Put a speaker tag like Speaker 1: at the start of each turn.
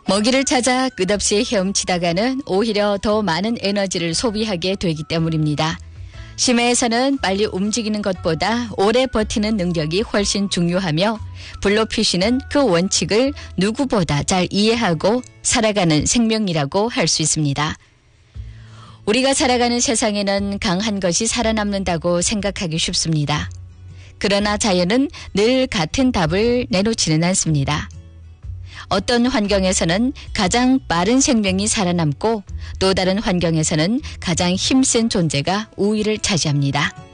Speaker 1: 먹이를 찾아 끝없이 헤엄치다가는 오히려 더 많은 에너지를 소비하게 되기 때문입니다. 심해에서는 빨리 움직이는 것보다 오래 버티는 능력이 훨씬 중요하며 블로피쉬는 그 원칙을 누구보다 잘 이해하고 살아가는 생명이라고 할 수 있습니다. 우리가 살아가는 세상에는 강한 것이 살아남는다고 생각하기 쉽습니다. 그러나 자연은 늘 같은 답을 내놓지는 않습니다. 어떤 환경에서는 가장 빠른 생명이 살아남고 또 다른 환경에서는 가장 힘센 존재가 우위를 차지합니다.